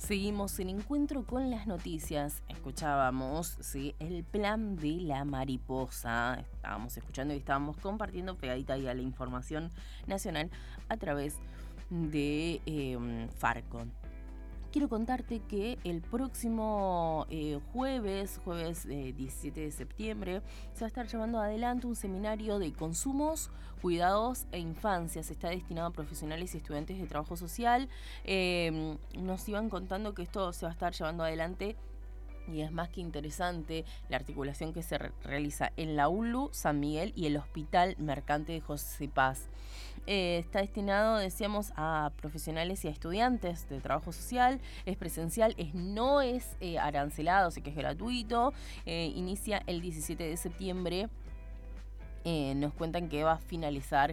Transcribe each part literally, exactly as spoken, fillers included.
Seguimos en Encuentro con las Noticias. Escuchábamos, ¿sí?, el plan de la mariposa. Estábamos escuchando y estábamos compartiendo pegadita ahí a la información nacional a través de eh, Farco. Quiero contarte que el próximo eh, jueves, jueves eh, diecisiete de septiembre, se va a estar llevando adelante un seminario de consumos, cuidados e infancias. Está destinado a profesionales y estudiantes de trabajo social. Eh, nos iban contando que esto se va a estar llevando adelante y es más que interesante la articulación que se re- realiza en la U L U, San Miguel y el Hospital Mercante de José Paz. Eh, está destinado, decíamos, a profesionales y a estudiantes de trabajo social. Es presencial, es, no es eh, arancelado, así que es gratuito. Eh, inicia el diecisiete de septiembre. Eh, nos cuentan que va a finalizar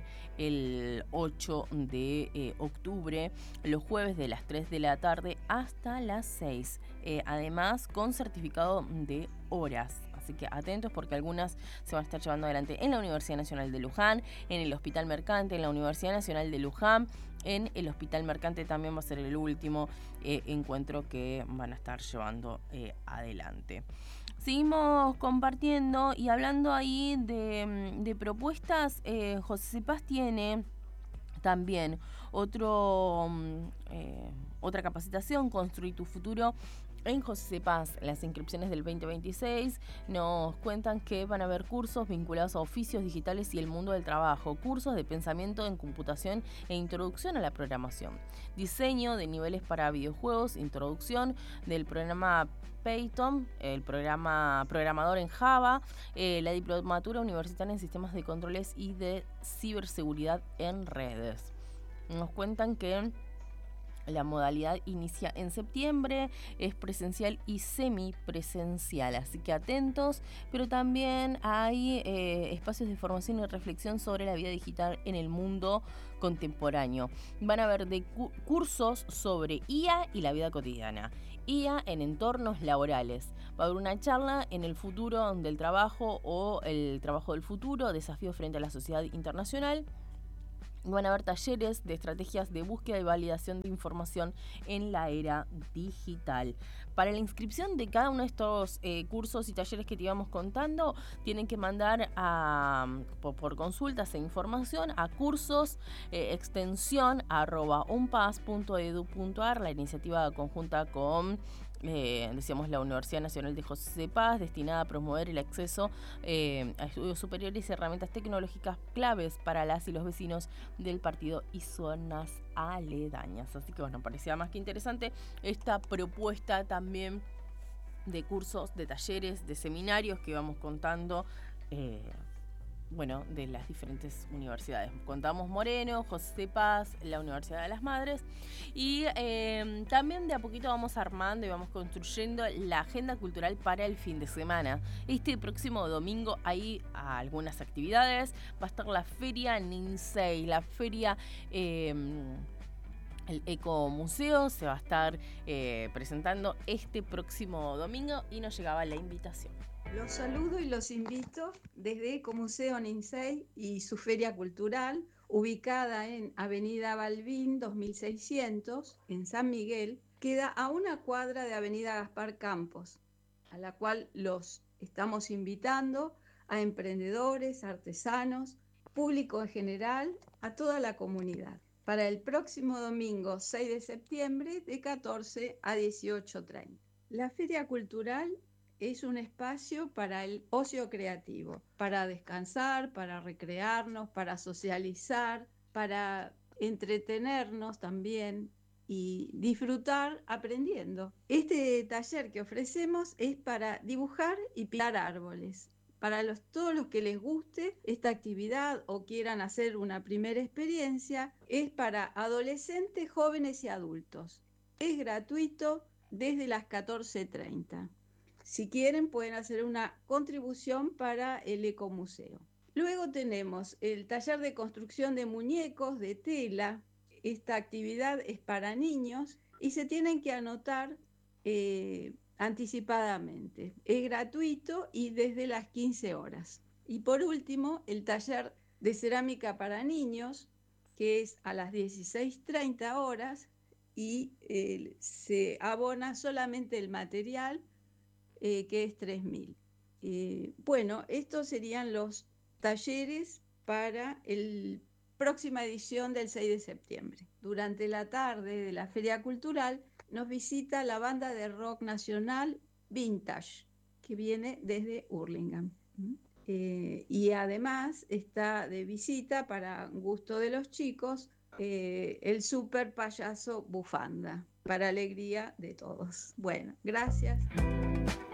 el ocho de eh, octubre, los jueves de las tres de la tarde hasta las seis. Eh, además, con certificado de horas. Así que atentos porque algunas se van a estar llevando adelante en la Universidad Nacional de Luján, en el Hospital Mercante, en la Universidad Nacional de Luján. En el Hospital Mercante también va a ser el último eh, encuentro que van a estar llevando eh, adelante. Seguimos compartiendo y hablando ahí de, de propuestas. eh, José Paz tiene también otro, eh, otra capacitación, Construir tu futuro. En José Paz, las inscripciones del veinte veintiséis nos cuentan que van a haber cursos vinculados a oficios digitales y el mundo del trabajo, cursos de pensamiento en computación e introducción a la programación, diseño de niveles para videojuegos, introducción del programa Python, el programa programador en Java, eh, la diplomatura universitaria en sistemas de controles y de ciberseguridad en redes. Nos cuentan que la modalidad inicia en septiembre, es presencial y semipresencial, así que atentos, pero también hay eh, espacios de formación y reflexión sobre la vida digital en el mundo contemporáneo. Van a haber de cu- cursos sobre I A y la vida cotidiana, I A en entornos laborales. Va a haber una charla en el futuro del trabajo o el trabajo del futuro, desafíos frente a la sociedad internacional. Van a haber talleres de estrategias de búsqueda y validación de información en la era digital. Para la inscripción de cada uno de estos eh, cursos y talleres que te íbamos contando, tienen que mandar a, por, por consultas e información a cursos eh, extensión arroba unpas punto edu punto ar, la iniciativa conjunta con Eh, decíamos la Universidad Nacional de José Paz, destinada a promover el acceso eh, a estudios superiores y herramientas tecnológicas claves para las y los vecinos del partido y zonas aledañas. Así que bueno, parecía más que interesante esta propuesta también de cursos, de talleres, de seminarios que vamos contando. Eh, bueno, de las diferentes universidades. Contamos Moreno, José Paz, la Universidad de las Madres y eh, también de a poquito vamos armando y vamos construyendo la agenda cultural para el fin de semana. Este próximo domingo hay algunas actividades, va a estar la Feria Ninsei, la feria... Eh, El Ecomuseo se va a estar eh, presentando este próximo domingo y nos llegaba la invitación. Los saludo y los invito desde Ecomuseo Ninsei y su feria cultural, ubicada en Avenida Balbín dos mil seiscientos, en San Miguel, queda a una cuadra de Avenida Gaspar Campos, a la cual los estamos invitando a emprendedores, artesanos, público en general, a toda la comunidad. Para el próximo domingo seis de septiembre de catorce a dieciocho treinta. La feria cultural es un espacio para el ocio creativo, para descansar, para recrearnos, para socializar, para entretenernos también y disfrutar aprendiendo. Este taller que ofrecemos es para dibujar y pintar árboles. Para los, todos los que les guste esta actividad o quieran hacer una primera experiencia, es para adolescentes, jóvenes y adultos. Es gratuito desde las catorce treinta. Si quieren, pueden hacer una contribución para el Ecomuseo. Luego tenemos el taller de construcción de muñecos de tela. Esta actividad es para niños y se tienen que anotar eh, anticipadamente. Es gratuito y desde las quince horas. Y por último, el taller de cerámica para niños, que es a las dieciséis treinta horas, y eh, se abona solamente el material, eh, que es tres mil. Eh, bueno, estos serían los talleres para la próxima edición del seis de septiembre. Durante la tarde de la Feria Cultural nos visita la banda de rock nacional Vintage, que viene desde Hurlingham. Eh, y además está de visita, para gusto de los chicos, eh, el super payaso Bufanda, para alegría de todos. Bueno, gracias.